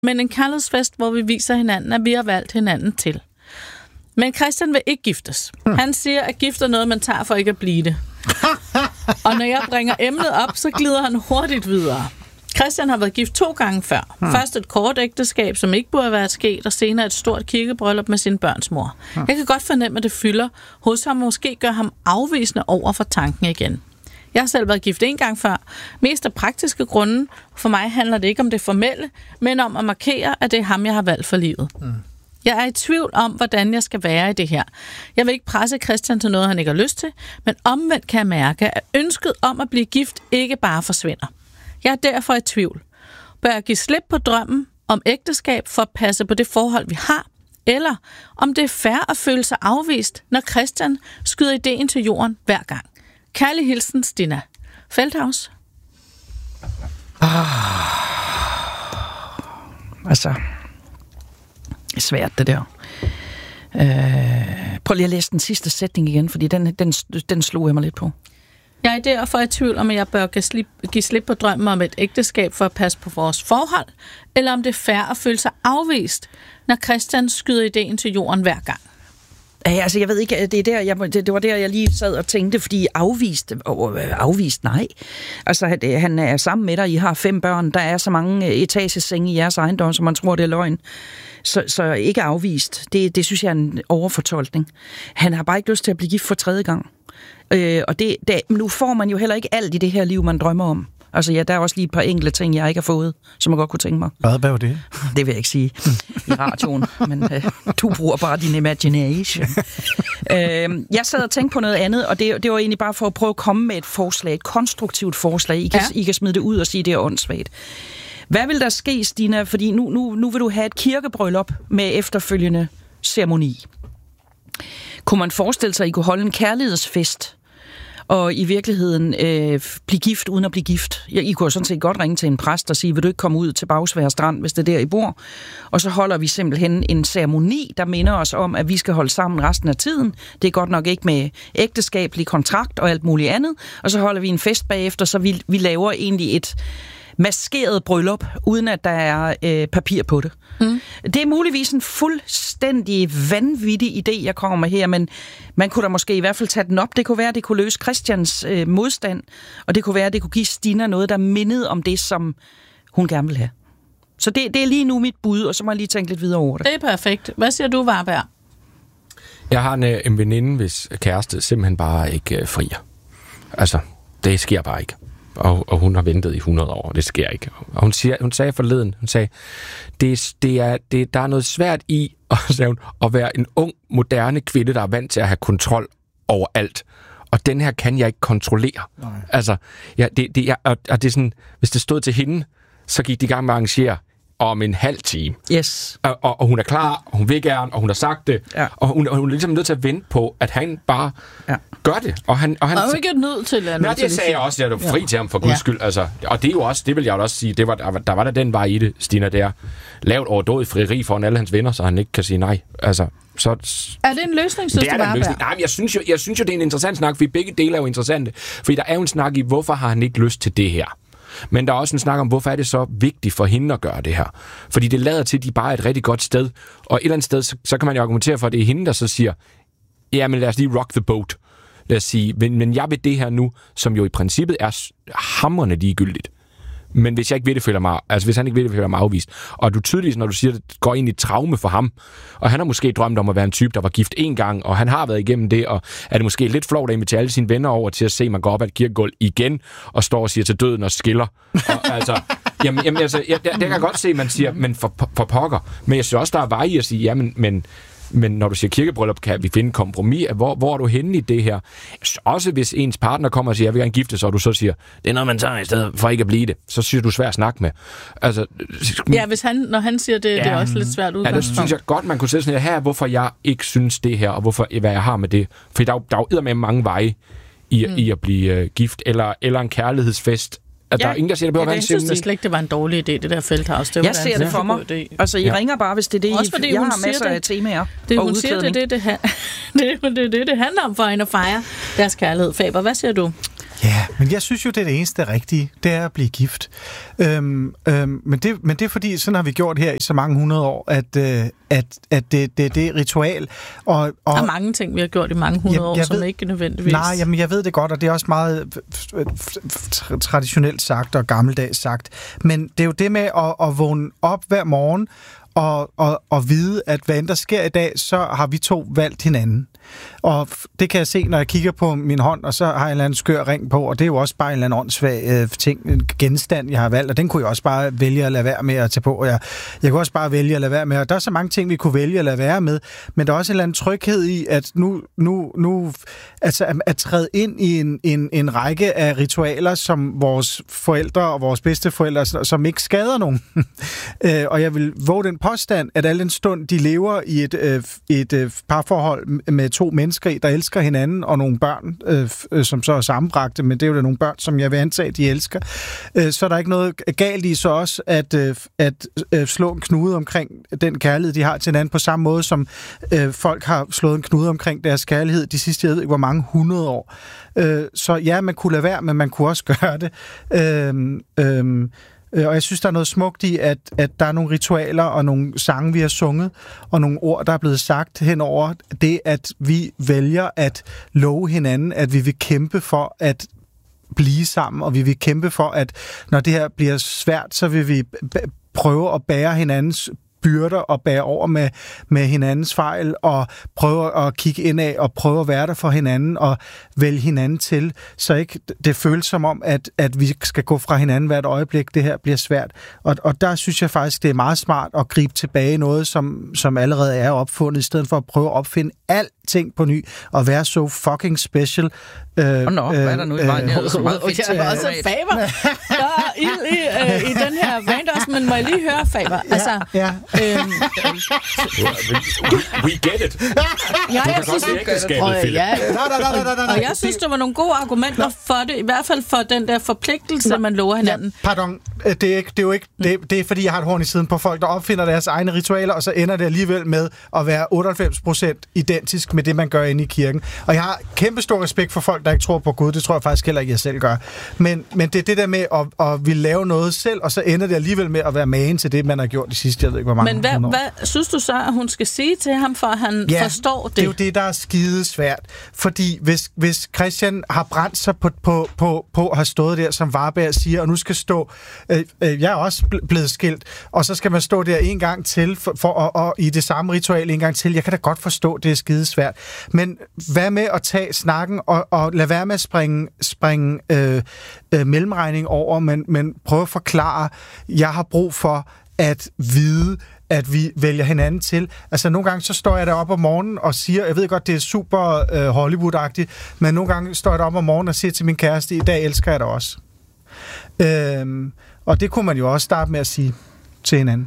men en kærlighedsfest, hvor vi viser hinanden, at vi har valgt hinanden til. Men Christian vil ikke giftes. Han siger, at gift er noget, man tager for ikke at blive det. Og når jeg bringer emnet op, så glider han hurtigt videre. Christian har været gift 2 gange før. Først et kort ægteskab, som ikke burde have været sket, og senere et stort kirkebryllup med sin børns mor. Jeg kan godt fornemme, at det fylder hos ham, og måske gør ham afvisende over for tanken igen. Jeg har selv været gift 1 gang før. Mest af praktiske grunde. For mig handler det ikke om det formelle, men om at markere, at det er ham, jeg har valgt for livet. Jeg er i tvivl om, hvordan jeg skal være i det her. Jeg vil ikke presse Christian til noget, han ikke har lyst til, men omvendt kan jeg mærke, at ønsket om at blive gift ikke bare forsvinder. Jeg er derfor i tvivl. Bør jeg give slip på drømmen om ægteskab for at passe på det forhold, vi har? Eller om det er fair at føle sig afvist, når Christian skyder ideen til jorden hver gang? Kærlig hilsen, Stina Feldhaus. Altså, det er svært det der. Prøv lige at læse den sidste sætning igen, fordi den slog jeg mig lidt på. Jeg er derfor i tvivl om, at jeg bør give slip på drømmen om et ægteskab for at passe på vores forhold, eller om det er fair at føle sig afvist, når Christian skyder ideen til jorden hver gang. Altså, jeg ved ikke, det var der, jeg lige sad og tænkte, fordi afvist, nej. Altså, han er sammen med dig, I har 5 børn, der er så mange etagesenge i jeres ejendom, som man tror, det er løgn. Så ikke afvist. Det synes jeg er en overfortolkning. Han har bare ikke lyst til at blive gift for 3. gang. Og nu får man jo heller ikke alt i det her liv, man drømmer om. Altså ja, der er også lige et par enkelte ting, jeg ikke har fået, som jeg godt kunne tænke mig. Hvad var det? Det vil jeg ikke sige i radioen, men du bruger bare din imagination. Jeg sad og tænkte på noget andet, og det var egentlig bare for at prøve at komme med et forslag, et konstruktivt forslag. I kan smide det ud og sige, det er åndssvagt. Hvad vil der ske, Stina? Fordi nu vil du have et kirkebryllup med efterfølgende ceremoni. Kunne man forestille sig, at I kunne holde en kærlighedsfest, og i virkeligheden blive gift uden at blive gift? I kunne sådan set godt ringe til en præst og sige, vil du ikke komme ud til Bagsværd Strand, hvis det er der, I bor? Og så holder vi simpelthen en ceremoni, der minder os om, at vi skal holde sammen resten af tiden. Det er godt nok ikke med ægteskabelig kontrakt og alt muligt andet. Og så holder vi en fest bagefter, så vi laver egentlig et maskeret bryllup, uden at der er papir på det. Det er muligvis en fuldstændig vanvittig idé, jeg kommer med her, men man kunne da måske i hvert fald tage den op. Det kunne være, at det kunne løse Christians modstand, og det kunne være, at det kunne give Stina noget, der mindede om det, som hun gerne vil have. Så det er lige nu mit bud, og så må jeg lige tænke lidt videre over det. Det er perfekt. Hvad siger du, Varberg? Jeg har en veninde, hvis kæreste simpelthen bare ikke frier. Altså, det sker bare ikke. Og hun har ventet i 100 år, det sker ikke. Og hun sagde forleden, der er noget svært i at være en ung, moderne kvinde, der er vant til at have kontrol over alt. Og den her kan jeg ikke kontrollere. Nej. Altså, det er sådan, hvis det stod til hende, så gik de i gang med at arrangere om en halv time. Yes. Og hun er klar, og hun vil gerne, og hun har sagt det. Ja. Og hun er ligesom nødt til at vente på, at han bare gør det. Og han er ikke nødt til at... Nej, det sagde jeg også. Jeg er fri til ham for guds skyld. Altså, og det er jo også, det vil jeg også sige, der var der den vej i det, Stina, der. Lavet overdådigt frieri foran alle hans venner, så han ikke kan sige nej. Altså, så... Er det en løsning, synes du, Varberg? Nej, men jeg synes jo, det er en interessant snak, fordi begge dele er jo interessante. Fordi der er jo en snak i, hvorfor har han ikke lyst til det her? Men der er også en snak om, hvorfor er det så vigtigt for hende at gøre det her? Fordi det lader til, at de bare er et rigtig godt sted. Og et eller andet sted, så kan man jo argumentere for, at det er hende, der så siger, ja, men lad os lige rock the boat. Lad os sige, men jeg vil det her nu, som jo i princippet er hamrende ligegyldigt. Men hvis jeg ikke vil det, hvis han ikke vil det, føler mig afvist. Og du tydeligvis, når du siger, det går ind i et traume for ham, og han har måske drømt om at være en type, der var gift 1 gang, og han har været igennem det, og er det måske lidt flot at invitere alle sine venner over til at se, at man går op ad et kirkegulv igen, og står og siger til døden og skiller. Og, altså, det kan jeg godt se, man siger, men for pokker. Men jeg synes også, der er vej i at sige, men når du siger kirkebryllup, kan vi finde kompromis. Hvor er du henne i det her? Også hvis ens partner kommer og siger, jeg vil gerne gifte sig, og du så siger, det er noget, man tager i stedet for ikke at blive det, så synes du er svært at snakke med. Altså, ja, når han siger det, det er også lidt svært udgangspunkt. Ja, det synes jeg godt, man kunne sætte sådan her, hvorfor jeg ikke synes det her, og hvad jeg har med det. For der er jo med mange veje i at blive gift, eller en kærlighedsfest. Der er ingen, der siger, det jeg synes da slet ikke, det var en dårlig idé, det der Feldhaus. Jeg ser det for mig. Altså, I ringer bare, hvis det er det, også fordi jeg har masser af temaer. Hun siger, det handler om for hende at fejre deres kærlighed. Faber, hvad siger du? Ja, men jeg synes jo, det er det eneste rigtige, det er at blive gift. Men det er fordi, sådan har vi gjort her i så mange 100 år, at det er ritual. Og der er mange ting, vi har gjort i mange 100 år, som ikke nødvendigvis... Nej, jamen jeg ved det godt, og det er også meget traditionelt sagt og gammeldags sagt. Men det er jo det med at vågne op hver morgen og vide, at hvad end der sker i dag, så har vi to valgt hinanden. Og det kan jeg se, når jeg kigger på min hånd, og så har jeg en eller anden skør ring på, og det er jo også bare en eller anden åndssvag ting, en genstand, jeg har valgt, og den kunne jeg også bare vælge at lade være med at tage på. Jeg kunne også bare vælge at lade være med, og der er så mange ting, vi kunne vælge at lade være med, men der er også en eller anden tryghed i, at nu altså at træde ind i en række af ritualer, som vores forældre og vores bedsteforældre, som ikke skader nogen. Og jeg vil våge den påstand, at al den stund, de lever i et parforhold med to mennesker, der elsker hinanden, og nogle børn, som så er sammenbragte, men det er jo da nogle børn, som jeg vil antage, de elsker, så er der ikke noget galt i så også at slå en knude omkring den kærlighed, de har til hinanden, på samme måde som folk har slået en knude omkring deres kærlighed de sidste, jeg ved ikke hvor mange 100 år. Så ja, man kunne lade være, men man kunne også gøre det. Og jeg synes, der er noget smukt i, at der er nogle ritualer og nogle sange, vi har sunget, og nogle ord, der er blevet sagt henover det, at vi vælger at love hinanden, at vi vil kæmpe for at blive sammen, og vi vil kæmpe for, at når det her bliver svært, så vil vi prøve at bære hinandens byrder og bære over med hinandens fejl, og prøve at kigge indad og prøve at være der for hinanden og vælge hinanden til, så ikke det føles som om, at vi skal gå fra hinanden hvert øjeblik, det her bliver svært. Og der synes jeg faktisk, det er meget smart at gribe tilbage noget, som allerede er opfundet, i stedet for at prøve at opfinde alting på ny, og være så fucking special. Hvad er der nu i vejen? Jeg har også Faber. Der er ild i den her rant også, men må jeg lige høre, Faber? Altså, we get it. Jeg synes, der var nogle gode argumenter for det, i hvert fald for den der forpligtelse, man lover hinanden. Ja, pardon, det er jo ikke, det er fordi, jeg har et horn i siden på folk, der opfinder deres egne ritualer, og så ender det alligevel med at være 98% identisk med det, man gør inde i kirken. Og jeg har kæmpe stor respekt for folk, der ikke tror på Gud. Det tror jeg faktisk heller ikke, jeg selv gør. Men det er det der med at ville lave noget selv, og så ender det alligevel med at være magen til det, man har gjort de sidste, jeg ved ikke, hvor mange. Men hvad synes du så, at hun skal sige til ham, for at han forstår det? Det er jo det, der er skide svært. Fordi hvis Christian har brændt sig på at have stået der, som Varberg siger, og nu skal stå, jeg er også blevet skilt, og så skal man stå der en gang til, og i det samme ritual en gang til. Jeg kan da godt forstå, det er skide svært. Men hvad med at tage snakken, og lade være med at springe mellemregning over, men prøve at forklare, jeg har brug for at vide, at vi vælger hinanden til. Altså nogle gange så står jeg deroppe om morgenen og siger, jeg ved godt, det er super Hollywood-agtigt, men nogle gange står jeg deroppe om morgenen og siger til min kæreste, i dag elsker jeg dig også. Og det kunne man jo også starte med at sige til hinanden.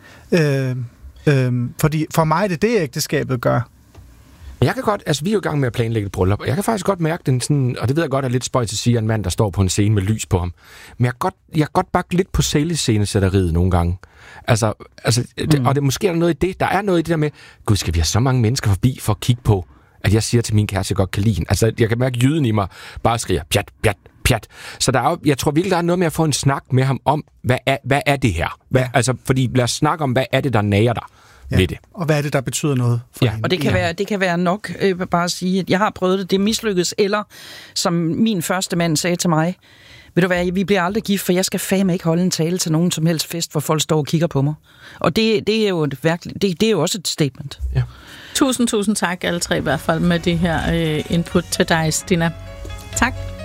Fordi for mig er det ægteskabet gør. Jeg kan godt, altså vi er jo i gang med at planlægge et bryllup, og jeg kan faktisk godt mærke den sådan, og det ved jeg godt er lidt spøjt til at sige, en mand, der står på en scene med lys på ham. Men jeg kan godt bakke lidt på sælescenesætteriet nogle gange. Altså og det måske er der noget i det. Der er noget i det der med, gud, skal vi have så mange mennesker forbi for at kigge på, at jeg siger til min kæreste, jeg godt kan lide hende. Altså jeg kan mærke, at jyden i mig bare skriger, pjat, pjat, pjat. Så der er jo, jeg tror virkelig, der er noget med at få en snak med ham om, hvad er det her? Altså, fordi lad os snakke om, hvad er det, der nager dig? Ja. Det. Og hvad er det, der betyder noget for hende? Og det kan være nok bare at sige, at jeg har prøvet det mislykkes, eller som min første mand sagde til mig, ved du hvad, vi bliver aldrig gift, for jeg skal fandme ikke holde en tale til nogen som helst fest, hvor folk står og kigger på mig. Og det er jo det er jo også et statement. Ja. Tusind tak alle tre i hvert fald med det her input til dig, Stina. Tak.